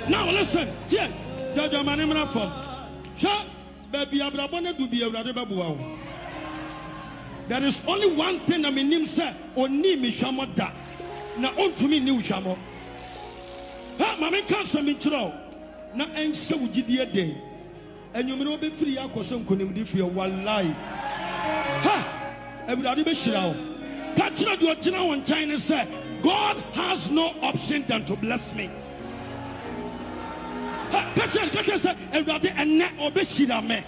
Now listen, dear, the man in for. Baby, Abrabona do be a radaba. There is only one thing I mean, him say, or ni me shamo da. Na on to me new shamo. Ha, mamma can't send me through. Na and so would you dear day. And you may not be free. I could some couldn't if you one lie. Ha, everybody be sure. Catch not your channel on China say, God has no option than to bless me. Catch it, say, everybody and net or be sure me.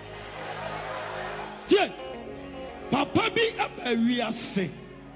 Papa be up a real say.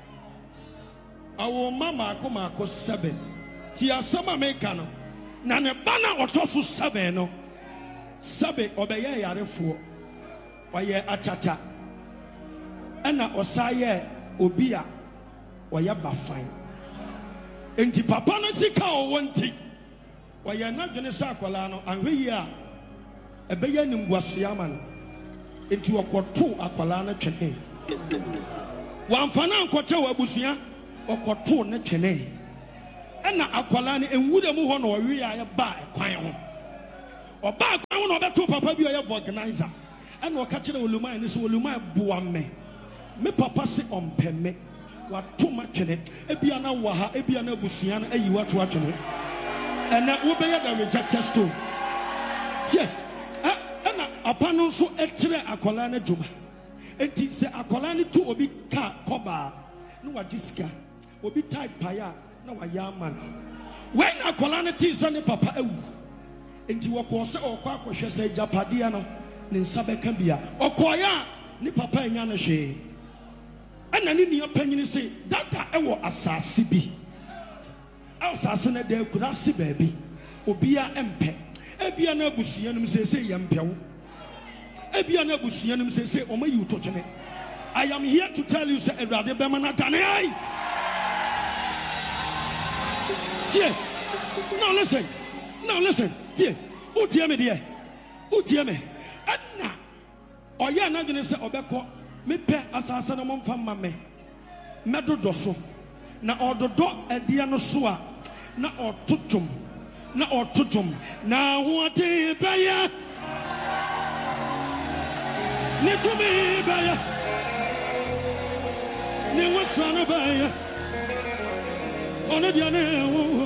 Our mama come across 7. Tia sama mekano. Nane bana otosu 7 no. 7 obeye yarefo. Oye achacha. Ena osaye obia oye bafan. Enti papa no sika o wonti. Oye na dwene sa akwala no anhwe yi a ebeye nimguase ama no. Enti okoto akwala no twene. Wamfana ankoche wabusua okoto ne twene. Ena akwala no enwude mu ho no owe ya ba ekwan ho. Oba akwan ho no obeto papa bi oye organizer. Ena okache na oluman ni so oluman boa me papa se ompeme wato ma twene ebia na waha ebia na abusua na ayi wato atwene. Ena wo be ya da rejected stone. Tie ena apa no so ekire akwala na djuma. Enti se akwala ni tu obi ka koba no wajiska obi type paya na wayaman when akwala ni ti se ne papa ewu enti woko se okwa akohwe se japade no ne nsabe ka bia okoya ni papa enya na hwe ana ni niya panyini se dada ewo asase bi asase na da kura se baabi obia empe ebia na abusua num se yempewo ebia na abusua num se omayi utotwene. I am here to tell you say Erade be mana dane ai. Tie. Now listen. Tie. Who tie me there? Who tie me? Anna. Oya na dwene se obekọ me pe asase no momfa mame. Medodo so. Na ododo ade no so a na ototom. Na ho ate baya. Ne to me baya. Ne wasana baya. Ono dia ne wo.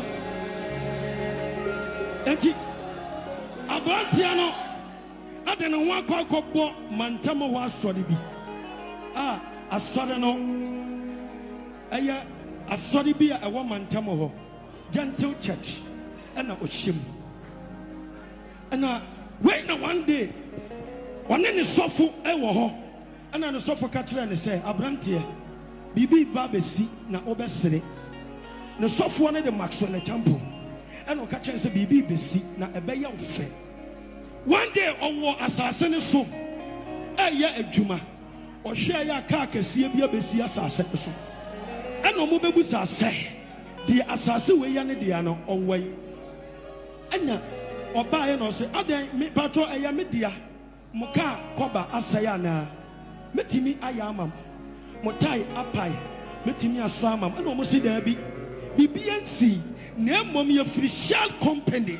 Enti abantia no ade no ho akọkọbọ mantamo ho asọre bi. Asọre no aya asọre bi a ewo mantamo ho. Gentle church and a oshim. And when one day one in the sofa ewo ho and the sofa catcher and say abrantie bibi babesi na obesere the sofa one the Maxwell Champo and o catcher say bibi besi na ebeya ofe one day owo asase so eya adwuma o hwe ya ka akese bia besi asase so and o mo bebusa say the asase we ya ne dia no onwai anya oba ye no se adan me patro eya media muka koba asaya na metimi aya amam motai apai metimi aso amam na o mo se da bi bibiansi na mom ye official company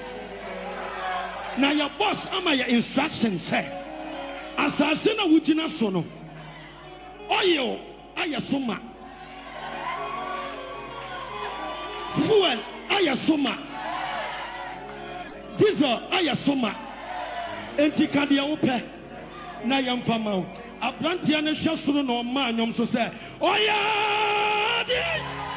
na your boss ama your instruction say asase na wugina so no oil ayasoma fuel ayasoma diesel ayasoma enti kadia wope na yamfama wo abrantia na hwesoro na o ma anyom so say oya